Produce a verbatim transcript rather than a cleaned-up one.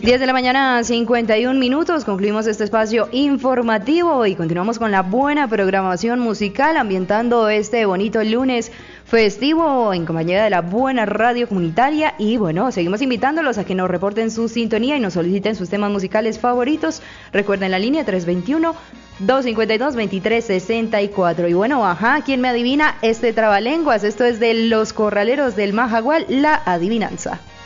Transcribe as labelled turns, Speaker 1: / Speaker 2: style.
Speaker 1: diez de la mañana, cincuenta y un minutos, concluimos este espacio informativo y continuamos con la buena programación musical, ambientando este bonito lunes festivo en compañía de la buena radio comunitaria. Y bueno, seguimos invitándolos a que nos reporten su sintonía y nos soliciten sus temas musicales favoritos. Recuerden la línea tres dos uno, dos cinco dos, dos tres seis cuatro. Y bueno, ajá, ¿quién me adivina este trabalenguas? Esto es de Los Corraleros del Majagual, La Adivinanza.